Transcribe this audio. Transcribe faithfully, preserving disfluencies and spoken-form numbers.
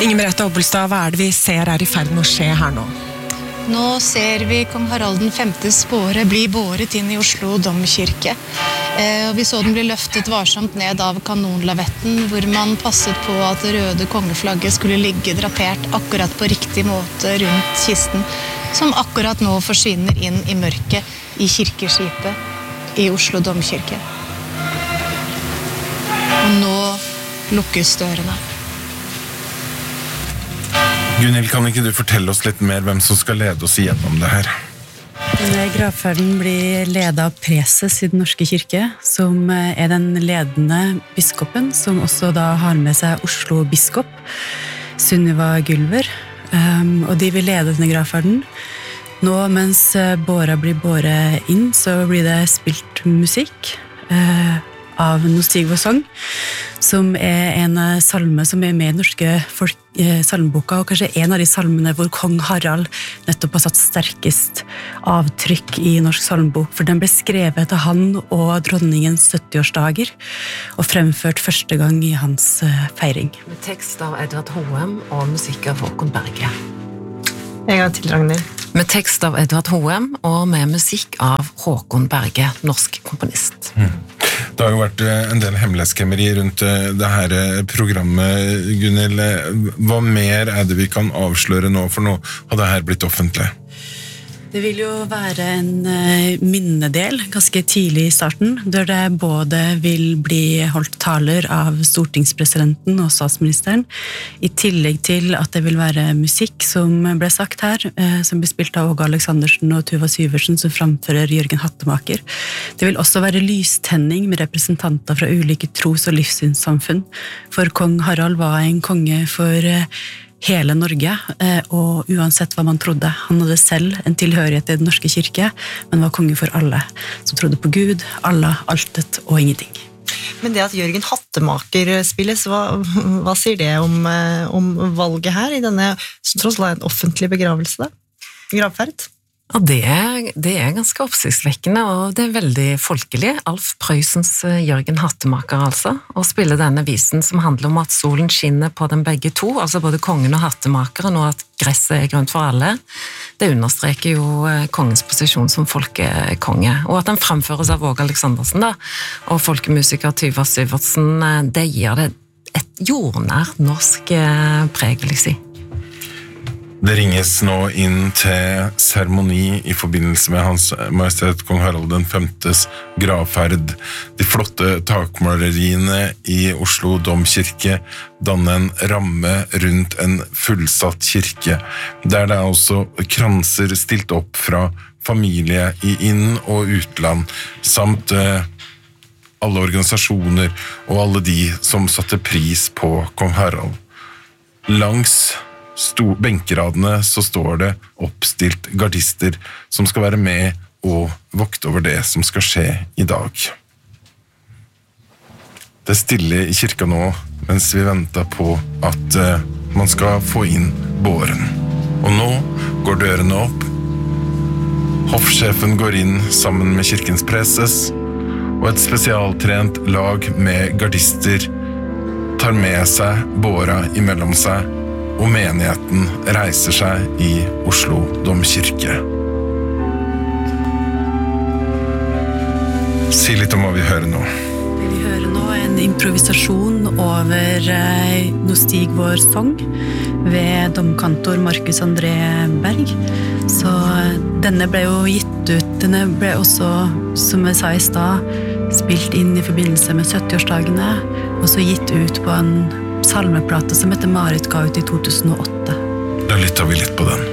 Inger Merete Obbelstad, hva er det vi ser er i ferd med å skje her nå? Nå ser vi kong Harald den femtes båre bli båret inn i Oslo domkirke. Eh, og vi så den bli løftet varsomt ned av kanonlavetten, hvor man passet på at det røde kongeflagget skulle ligge drapert akkurat på riktig måte rundt kisten, som akkurat nå forsvinner inn i mørket i kirkeskipet i Oslo domkirke. Og nå lukkes dørene. Gunhild, kan ikke du fortelle oss litt mer hvem som skal lede oss igjennom det her? Denne gravferden blir ledet av preses i den norske kirke, som er den ledende biskopen, som også da har med seg Oslo biskop, Sunniva Gylver, um, og de vil lede denne gravferden. Nå, mens båra blir båret inn, så blir det spilt musikk uh, av Nostig vår sang, som er en salme som er med i den norske folk, eh, salmeboka, og kanskje en av de salmene hvor kong Harald nettopp har satt sterkest avtrykk i norsk salmebok, for den ble skrevet av han og dronningens syttiårsdager, og fremført første gang i hans eh, feiring. Med tekst av Edvard Hoem og musikk av Håkon Berge. En gang til, Ragnhild. Med tekst av Edvard Hoem og med musikk av Håkon Berge, norsk komponist. Mm. Det har jo vært en del hemmelighetskremmeri rundt det her programmet, Gunhild. Hva mer er det vi kan avsløre nå, for nå har det her blitt offentlig? Det vil jo være en minnedel ganske tidlig i starten, der det både vil bli holdt taler av stortingspresidenten og statsministeren, i tillegg til at det vil være musikk som ble sagt her, som blir spilt av Åge Aleksandersen og Tuva Syversen, som framfører Jørgen Hattemaker. Det vil også være lystenning med representanter fra ulike tros- og livssynssamfunn, for kong Harald var en konge for hele Norge, og uansett hva man trodde. Han hadde selv en tilhørighet til den norske kirke, men var konge for alle, som trodde på Gud, Allah, altet og ingenting. Men det at Jørgen Hattemaker spilles, hva, hva sier det om, om valget her, i denne, som tross alt er en offentlig begravelse da? Gravferd? Ja, det er, det er ganske oppsiktsvekkende, og det er veldig folkelig. Alf Prøysens Jørgen Hattemaker, altså, og spille denne visen som handler om at solen skinner på dem begge to, altså både kongen og hattemakeren, og at gresset er grønt for alle. Det understreker jo kongens posisjon som folkekonge, og at den fremføres av Åge Aleksandersen, da, og folkemusiker Tuva Syversen, det gir det et jordnært norsk preg, vil jeg si. Det ringes nå inn til seremoni i forbindelse med Hans Majestet Kong Harald den femtes gravferd. De flotte takmaleriene i Oslo domkirke danner en ramme rundt en fullsatt kirke, der det er også kranser stilt opp fra familie i inn- og utland, samt eh, alle organisasjoner og alle de som satte pris på Kong Harald. Langs Sto, benkeradene så står det oppstilt gardister som skal være med og vokte over det som skal skje i dag. Det er stille i kirka nå mens vi venter på at uh, man skal få inn båren. Og nå går dørene opp. Hoffsjefen går inn sammen med kirkens preses, og et spesialtrent lag med gardister tar med seg båra imellom seg, og menigheten reiser seg i Oslo domkirke. Si litt om hva vi hører nå. Det vi hører nå er en improvisasjon over eh, Nostig vår sang ved domkantor Markus André Berg. Så eh, denne ble jo gitt ut, denne ble også, som jeg sa i stad, spilt inn i forbindelse med syttiårsdagene, og så gitt ut på en salmeplate som heter Marit ga ut i to tusen og åtte. Da lytter vi litt på den.